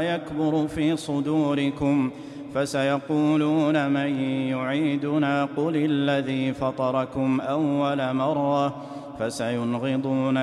ويكبر في صدوركم، فسيقولون من يعيدنا قل الذي فطركم أول مرة، فسينغضون